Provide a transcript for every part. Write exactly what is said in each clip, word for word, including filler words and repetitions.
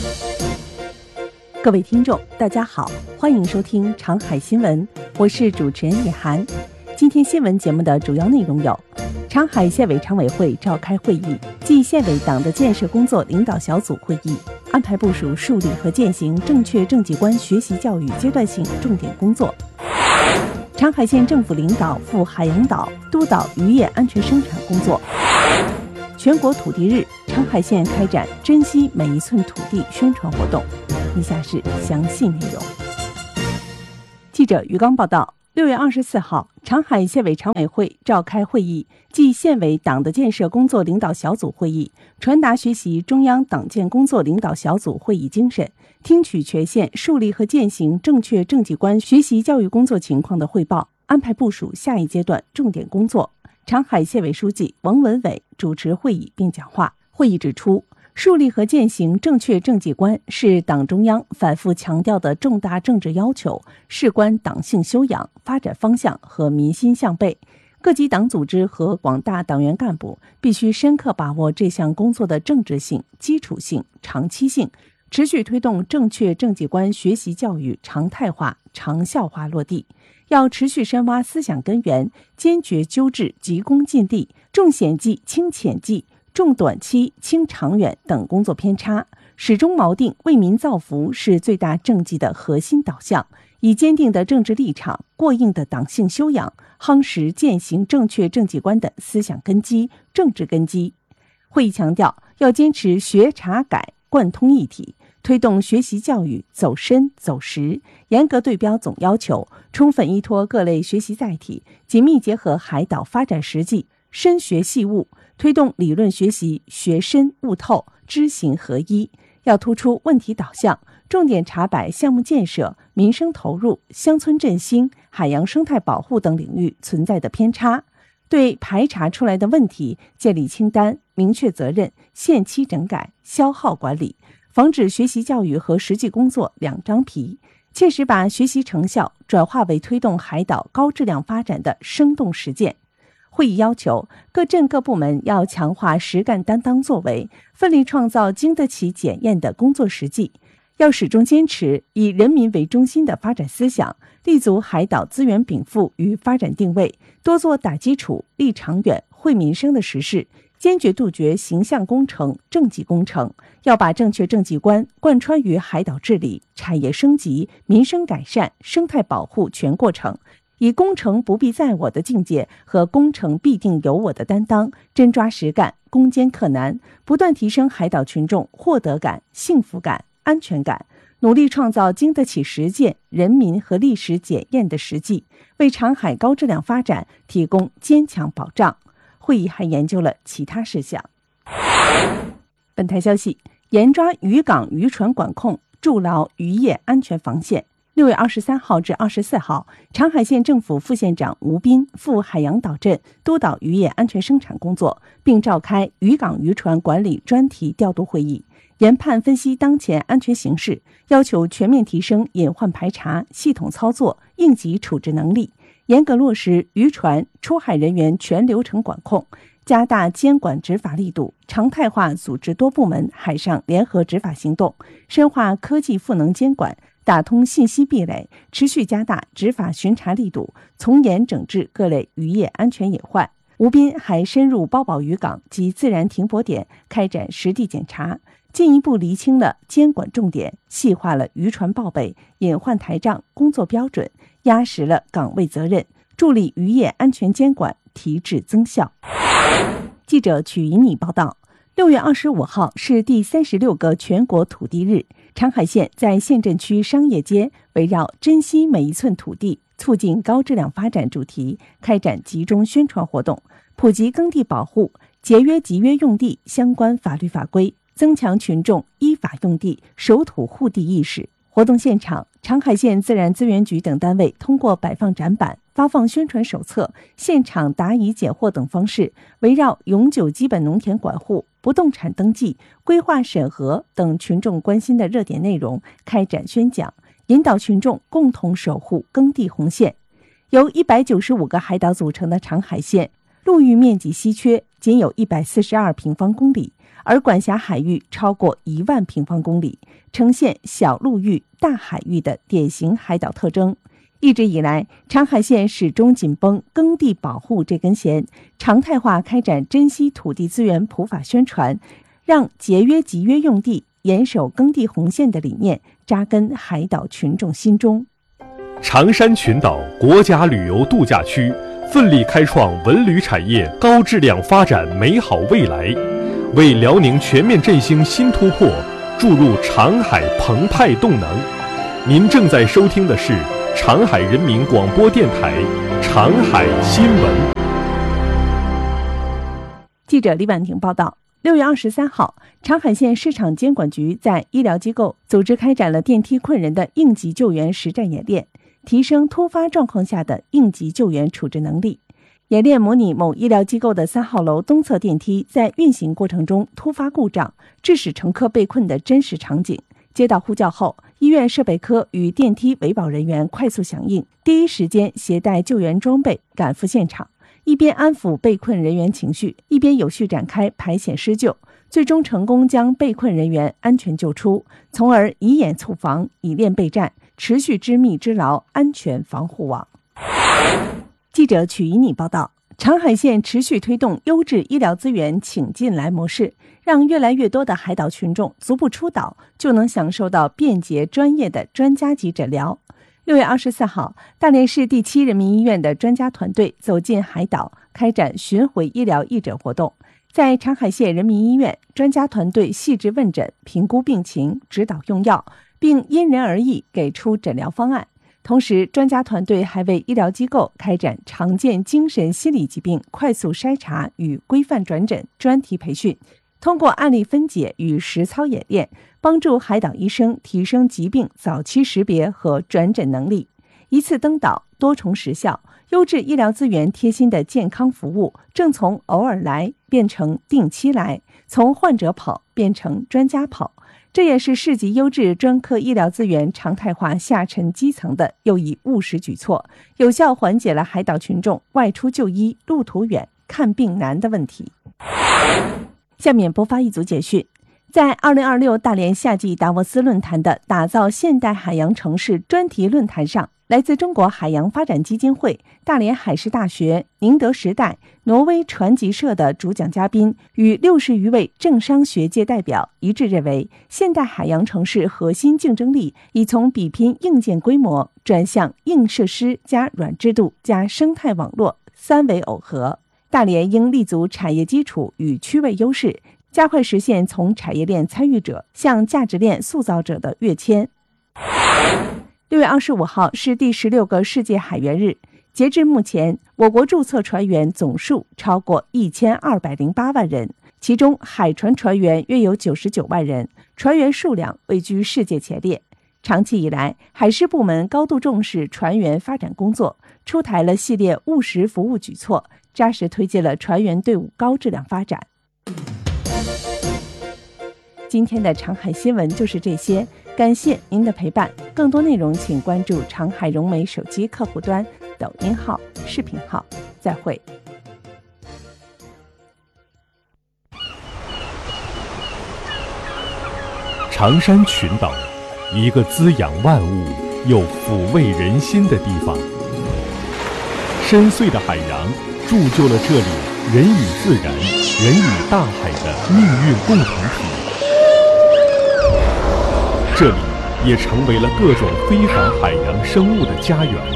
各位听众大家好，欢迎收听长海新闻，我是主持人叶涵。今天新闻节目的主要内容有：长海县委常委会召开会议，暨县委党的建设工作领导小组会议，安排部署树立和践行正确政绩观学习教育阶段性重点工作。长海县政府领导赴海洋岛督导渔业安全生产工作。全国土地日，长海县开展珍惜每一寸土地宣传活动。以下是详细内容。记者于刚报道，六月二十四号，长海县委常委会召开会议，暨县委党的建设工作领导小组会议，传达学习中央党建工作领导小组会议精神，听取全县树立和践行正确政绩观学习教育工作情况的汇报，安排部署下一阶段重点工作。长海县委书记王文伟主持会议并讲话。会议指出，树立和践行正确政绩观是党中央反复强调的重大政治要求，事关党性修养、发展方向和民心向背。各级党组织和广大党员干部必须深刻把握这项工作的政治性、基础性、长期性，持续推动正确政绩观学习教育常态化、长效化落地。要持续深挖思想根源，坚决纠治急功近利、重显绩轻潜绩、重短期轻长远等工作偏差，始终锚定为民造福是最大政绩的核心导向，以坚定的政治立场、过硬的党性修养，夯实践行正确政绩观的思想根基、政治根基。会议强调，要坚持学查改贯通一体，推动学习教育走深走实，严格对标总要求，充分依托各类学习载体，紧密结合海岛发展实际，深学细悟，推动理论学习学深悟透、知行合一。要突出问题导向，重点查摆项目建设、民生投入、乡村振兴、海洋生态保护等领域存在的偏差，对排查出来的问题建立清单，明确责任，限期整改，消耗管理，防止学习教育和实际工作两张皮，切实把学习成效转化为推动海岛高质量发展的生动实践。会议要求各镇各部门要强化实干担当作为，奋力创造经得起检验的工作实际，要始终坚持以人民为中心的发展思想，立足海岛资源禀赋与发展定位，多做打基础、立长远、惠民生的实事，坚决杜绝形象工程、政绩工程，要把正确政绩观贯穿于海岛治理、产业升级、民生改善、生态保护全过程，以工程不必在我的境界和工程必定有我的担当，真抓实干，攻坚克难，不断提升海岛群众获得感、幸福感、安全感，努力创造经得起实践、人民和历史检验的实际，为长海高质量发展提供坚强保障。会议还研究了其他事项。本台消息，严抓渔港渔船管控，筑牢渔业安全防线。六月二十三号至二十四号，长海县政府副县长吴斌赴海洋岛镇督导渔业安全生产工作，并召开渔港渔船管理专题调度会议，研判分析当前安全形势，要求全面提升隐患排查、系统操作、应急处置能力，严格落实渔船出海人员全流程管控，加大监管执法力度，常态化组织多部门海上联合执法行动，深化科技赋能监管，打通信息壁垒，持续加大执法巡查力度，从严整治各类渔业安全隐患。吴斌还深入包保渔港及自然停泊点开展实地检查，进一步厘清了监管重点，细化了渔船报备、隐患台账工作标准，压实了岗位责任，助力渔业安全监管提质增效。记者曲莹妮报道，六月二十五号是第三十六个全国土地日，长海县在县镇区商业街围绕珍惜每一寸土地，促进高质量发展主题开展集中宣传活动，普及耕地保护、节约集约用地相关法律法规，增强群众依法用地、守土护地意识。活动现场，长海县自然资源局等单位通过摆放展板、发放宣传手册、现场答疑解惑等方式，围绕永久基本农田管护、不动产登记、规划审核等群众关心的热点内容开展宣讲，引导群众共同守护耕地红线。由一百九十五个海岛组成的长海县，陆域面积稀缺， 仅有一百四十二平方公里，而管辖海域超过一万平方公里，呈现小陆域、大海域的典型海岛特征。一直以来，长海县始终紧绷耕地保护这根弦，常态化开展珍惜土地资源普法宣传，让节约集约用地、严守耕地红线的理念扎根海岛群众心中。 长山群岛国家旅游度假区奋力开创文旅产业高质量发展美好未来，为辽宁全面振兴新突破注入长海澎湃动能。您正在收听的是长海人民广播电台长海新闻。 记者李婉婷报道，六月二十三号，长海县市场监管局在医疗机构组织开展了电梯困人的应急救援实战演练，提升突发状况下的应急救援处置能力。演练模拟某医疗机构的三号楼东侧电梯在运行过程中突发故障，致使乘客被困的真实场景。接到呼叫后，医院设备科与电梯维保人员快速响应，第一时间携带救援装备赶赴现场，一边安抚被困人员情绪，一边有序展开排险施救，最终成功将被困人员安全救出，从而以演促防，以练备战，持续织密织牢安全防护网。记者曲一妮报道，长海县持续推动优质医疗资源请进来模式，让越来越多的海岛群众足不出岛就能享受到便捷专业的专家级诊疗。六月二十四号，大连市第七人民医院的专家团队走进海岛，开展巡回医疗义诊活动。在长海县人民医院，专家团队细致问诊、评估病情、指导用药，并因人而异给出诊疗方案。同时，专家团队还为医疗机构开展常见精神心理疾病快速筛查与规范转诊专题培训，通过案例分解与实操演练，帮助海岛医生提升疾病早期识别和转诊能力。一次登岛，多重实效，优质医疗资源贴心的健康服务正从偶尔来变成定期来，从患者跑变成专家跑。这也是市级优质专科医疗资源常态化下沉基层的又一务实举措，有效缓解了海岛群众外出就医路途远、看病难的问题。下面播发一组简讯。在二零二六大连夏季达沃斯论坛的打造现代海洋城市专题论坛上，来自中国海洋发展基金会、大连海事大学、宁德时代、挪威传集社的主讲嘉宾与六十余位政商学界代表一致认为，现代海洋城市核心竞争力已从比拼硬件规模转向硬设施加软制度加生态网络三维耦合。大连应立足产业基础与区位优势，加快实现从产业链参与者向价值链塑造者的跃迁。六月二十五号是第十六个世界海员日，截至目前，我国注册船员总数超过一千二百零八万人，其中海船船员约有九十九万人，船员数量位居世界前列。长期以来，海事部门高度重视船员发展工作，出台了系列务实服务举措，扎实推进了船员队伍高质量发展。今天的长海新闻就是这些，感谢您的陪伴。更多内容请关注长海融媒手机客户端、抖音号、视频号。再会。 长山群岛，一个滋养万物又抚慰人心的地方。深邃的海洋铸就了这里人与自然、人与大海的命运共同体。这里也成为了各种非凡海洋生物的家园。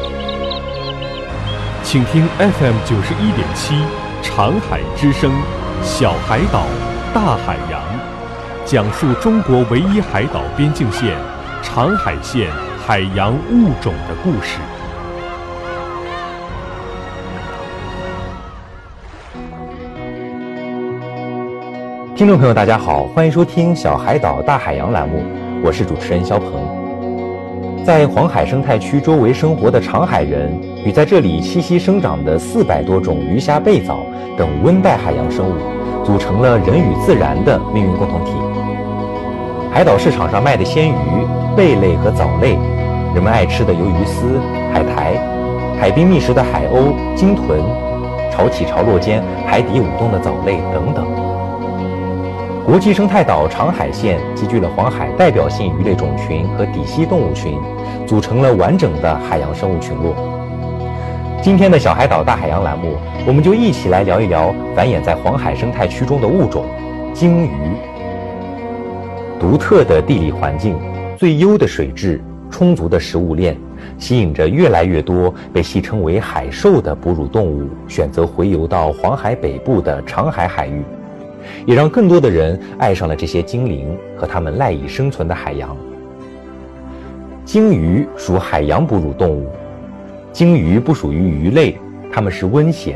请听 F M 九十一点七长海之声，小海岛，大海洋，讲述中国唯一海岛边境线长海县海洋物种的故事。 听众朋友大家好，欢迎收听小海岛大海洋栏目，我是主持人肖鹏。在黄海生态区周围生活的长海人与在这里栖息生长的四百多种鱼虾贝藻等温带海洋生物，组成了人与自然的命运共同体。海岛市场上卖的鲜鱼、贝类和藻类，人们爱吃的鱿鱼丝、海苔，海滨觅食的海鸥、鲸豚， 潮起潮落间海底舞动的藻类等等。国际生态岛长海县集聚了黄海代表性鱼类种群和底栖动物群，组成了完整的海洋生物群落。今天的小海岛大海洋栏目，我们就一起来聊一聊繁衍在黄海生态区中的物种鲸鱼。独特的地理环境、最优的水质、充足的食物链，吸引着越来越多被戏称为海兽的哺乳动物选择洄游到黄海北部的长海海域，也让更多的人爱上了这些精灵和它们赖以生存的海洋。鲸鱼属海洋哺乳动物，鲸鱼不属于鱼类，它们是温咸